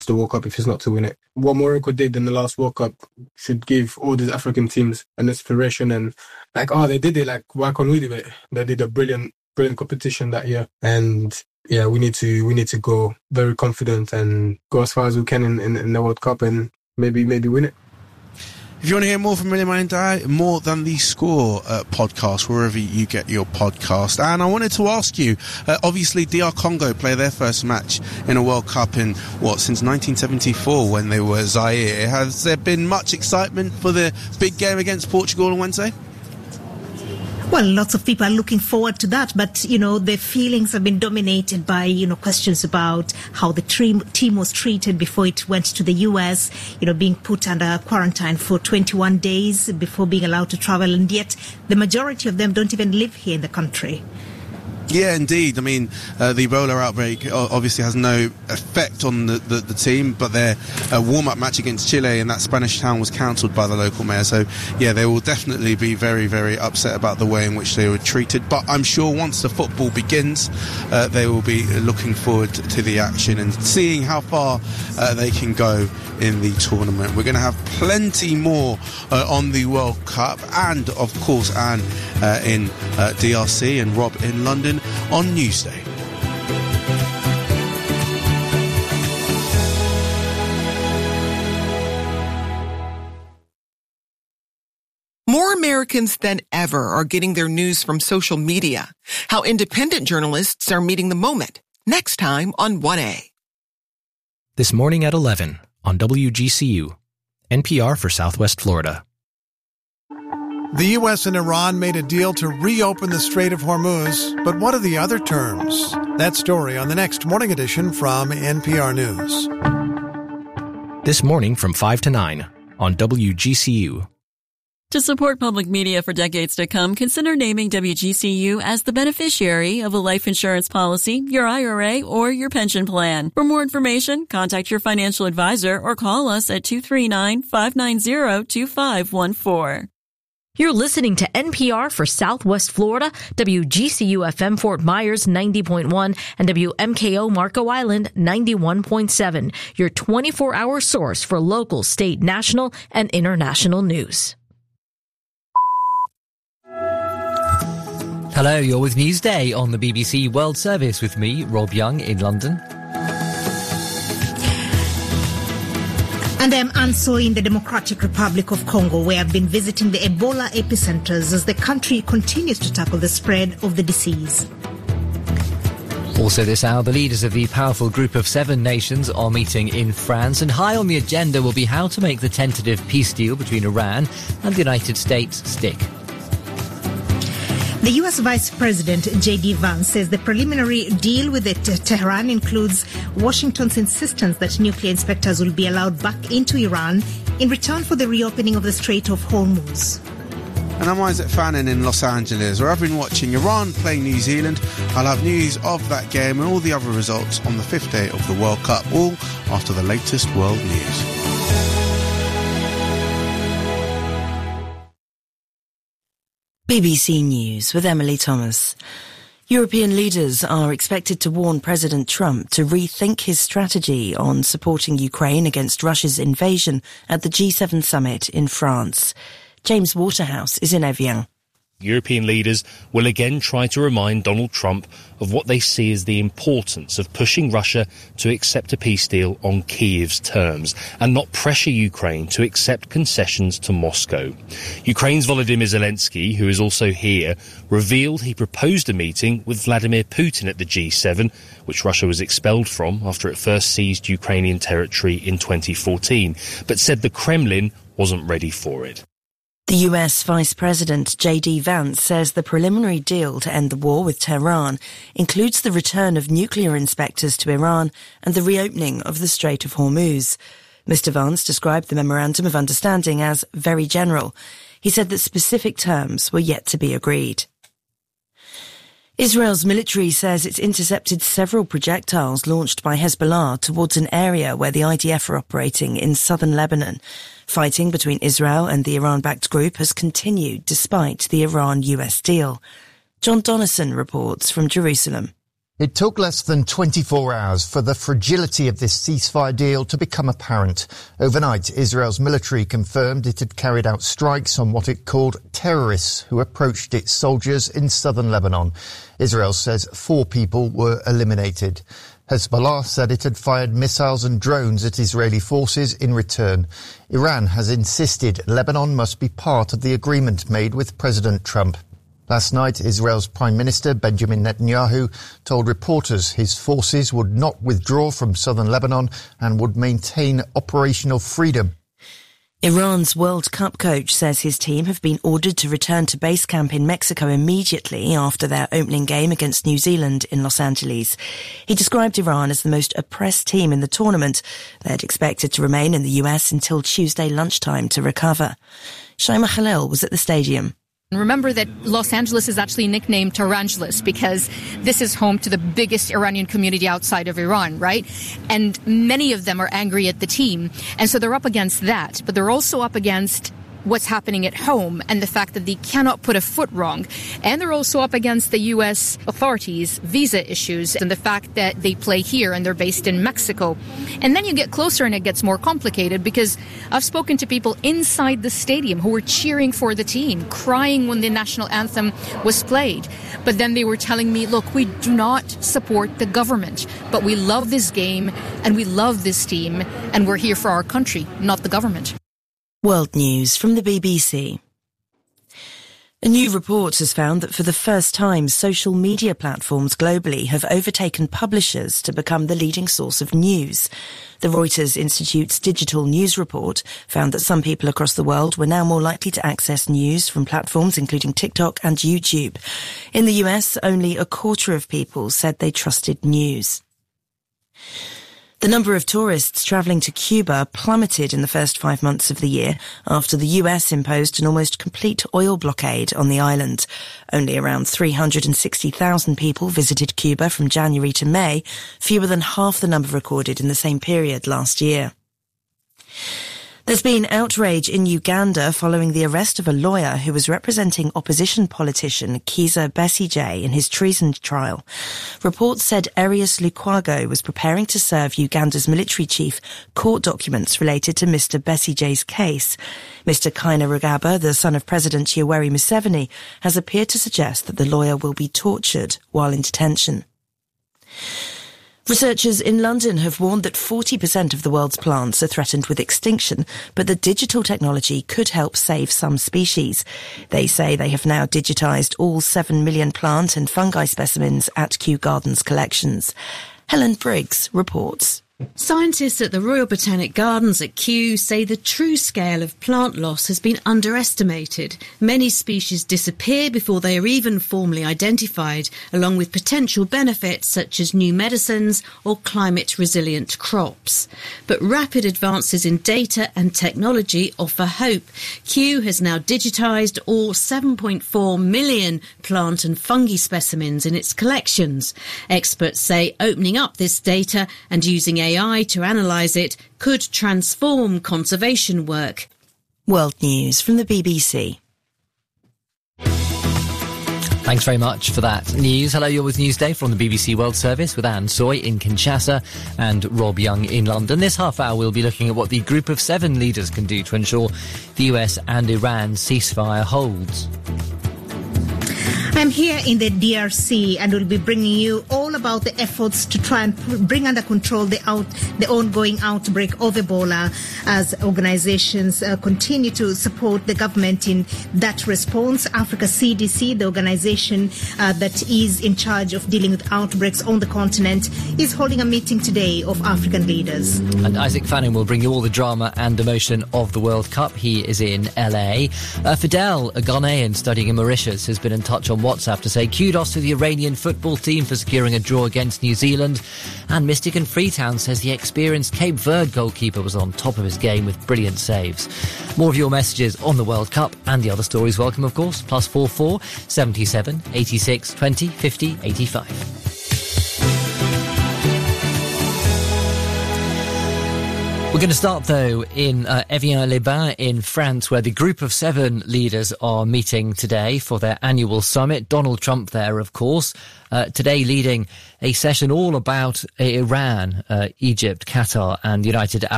the World Cup if it's not to win it. What Morocco did in the last World Cup should give all these African teams an inspiration and they did it, why can't we do it? They did a brilliant competition that year. And yeah, we need to go very confident and go as far as we can in the World Cup and maybe win it. If you want to hear more from William Ayinde, More Than the Score podcast, wherever you get your podcast. And I wanted to ask you, obviously DR Congo play their first match in a World Cup since 1974 when they were Zaire. Has there been much excitement for the big game against Portugal on Wednesday? Well, lots of people are looking forward to that, but, the feelings have been dominated by, questions about how the team was treated before it went to the US, being put under quarantine for 21 days before being allowed to travel, and yet the majority of them don't even live here in the country. Yeah, indeed. I mean, the Ebola outbreak obviously has no effect on the team, but their warm-up match against Chile in that Spanish town was cancelled by the local mayor. So, yeah, they will definitely be very, very upset about the way in which they were treated. But I'm sure once the football begins, they will be looking forward to the action and seeing how far they can go in the tournament. We're going to have plenty more on the World Cup and, of course, Anne in DRC and Rob in London on Newsday. More Americans than ever are getting their news from social media. How independent journalists are meeting the moment. Next time on 1A. This morning at 11 on WGCU, NPR for Southwest Florida. The U.S. and Iran made a deal to reopen the Strait of Hormuz, but what are the other terms? That story on the next Morning Edition from NPR News. This morning from 5 to 9 on WGCU. To support public media for decades to come, consider naming WGCU as the beneficiary of a life insurance policy, your IRA, or your pension plan. For more information, contact your financial advisor or call us at 239-590-2514. You're listening to NPR for Southwest Florida, WGCU-FM Fort Myers 90.1 and WMKO Marco Island 91.7, your 24-hour source for local, state, national, and international news. Hello, you're with Newsday on the BBC World Service with me, Rob Young, in London. And I'm also in the Democratic Republic of Congo, where I've been visiting the Ebola epicenters as the country continues to tackle the spread of the disease. Also this hour, the leaders of the powerful Group of 7 nations are meeting in France, and high on the agenda will be how to make the tentative peace deal between Iran and the United States stick. The U.S. Vice President J.D. Vance says the preliminary deal with Tehran includes Washington's insistence that nuclear inspectors will be allowed back into Iran in return for the reopening of the Strait of Hormuz. And I'm Isaac Fannin in Los Angeles, where I've been watching Iran play New Zealand. I'll have news of that game and all the other results on the 5th day of the World Cup, all after the latest world news. BBC News with Emily Thomas. European leaders are expected to warn President Trump to rethink his strategy on supporting Ukraine against Russia's invasion at the G7 summit in France. James Waterhouse is in Evian. European leaders will again try to remind Donald Trump of what they see as the importance of pushing Russia to accept a peace deal on Kyiv's terms and not pressure Ukraine to accept concessions to Moscow. Ukraine's Volodymyr Zelensky, who is also here, revealed he proposed a meeting with Vladimir Putin at the G7, which Russia was expelled from after it first seized Ukrainian territory in 2014, but said the Kremlin wasn't ready for it. The US Vice President J.D. Vance says the preliminary deal to end the war with Tehran includes the return of nuclear inspectors to Iran and the reopening of the Strait of Hormuz. Mr. Vance described the Memorandum of Understanding as very general. He said that specific terms were yet to be agreed. Israel's military says it's intercepted several projectiles launched by Hezbollah towards an area where the IDF are operating in southern Lebanon. Fighting between Israel and the Iran-backed group has continued despite the Iran-US deal. John Donison reports from Jerusalem. It took less than 24 hours for the fragility of this ceasefire deal to become apparent. Overnight, Israel's military confirmed it had carried out strikes on what it called terrorists who approached its soldiers in southern Lebanon. Israel says 4 people were eliminated. Hezbollah said it had fired missiles and drones at Israeli forces in return. Iran has insisted Lebanon must be part of the agreement made with President Trump. Last night, Israel's Prime Minister Benjamin Netanyahu told reporters his forces would not withdraw from southern Lebanon and would maintain operational freedom. Iran's World Cup coach says his team have been ordered to return to base camp in Mexico immediately after their opening game against New Zealand in Los Angeles. He described Iran as the most oppressed team in the tournament. They had expected to remain in the US until Tuesday lunchtime to recover. Shaima Khalil was at the stadium. Remember that Los Angeles is actually nicknamed Tehrangeles because this is home to the biggest Iranian community outside of Iran, right? And many of them are angry at the team. And so they're up against that. But they're also up against what's happening at home and the fact that they cannot put a foot wrong. And they're also up against the U.S. authorities' visa issues and the fact that they play here and they're based in Mexico. And then you get closer and it gets more complicated because I've spoken to people inside the stadium who were cheering for the team, crying when the national anthem was played. But then they were telling me, look, we do not support the government, but we love this game and we love this team and we're here for our country, not the government. World News from the BBC. A new report has found that for the first time, social media platforms globally have overtaken publishers to become the leading source of news. The Reuters Institute's digital news report found that some people across the world were now more likely to access news from platforms including TikTok and YouTube. In the US, only a quarter of people said they trusted news. The number of tourists travelling to Cuba plummeted in the first 5 months of the year after the US imposed an almost complete oil blockade on the island. Only around 360,000 people visited Cuba from January to May, fewer than half the number recorded in the same period last year. There's been outrage in Uganda following the arrest of a lawyer who was representing opposition politician Kizza Besigye in his treason trial. Reports said Erias Lukwago was preparing to serve Uganda's military chief court documents related to Mr. Besigye's case. Mr. Kainerugaba, the son of President Yoweri Museveni, has appeared to suggest that the lawyer will be tortured while in detention. Researchers in London have warned that 40% of the world's plants are threatened with extinction, but that digital technology could help save some species. They say they have now digitised all 7 million plant and fungi specimens at Kew Gardens collections. Helen Briggs reports. Scientists at the Royal Botanic Gardens at Kew say the true scale of plant loss has been underestimated. Many species disappear before they are even formally identified, along with potential benefits such as new medicines or climate-resilient crops. But rapid advances in data and technology offer hope. Kew has now digitised all 7.4 million plant and fungi specimens in its collections. Experts say opening up this data and using AI to analyse it could transform conservation work. World News from the BBC. Thanks very much for that news. Hello, you're with Newsday from the BBC World Service with Anne Soy in Kinshasa and Rob Young in London. This half hour we'll be looking at what the Group of 7 leaders can do to ensure the US and Iran ceasefire holds. I'm here in the DRC and will be bringing you all about the efforts to try and bring under control the ongoing outbreak of Ebola as organizations continue to support the government in that response. Africa CDC, the organization that is in charge of dealing with outbreaks on the continent, is holding a meeting today of African leaders. And Isaac Fanning will bring you all the drama and emotion of the World Cup. He is in LA. Fidel, a Ghanaian studying in Mauritius, has been in touch on WhatsApp to say kudos to the Iranian football team for securing a draw against New Zealand. And Mystic in Freetown says the experienced Cape Verde goalkeeper was on top of his game with brilliant saves. More of your messages on the World Cup and the other stories welcome, of course. +44 77 86 20 50 85. We're going to start, though, in Evian-les-Bains in France, where the Group of 7 leaders are meeting today for their annual summit. Donald Trump there, of course, today leading a session all about Iran, Egypt, Qatar and the United Arab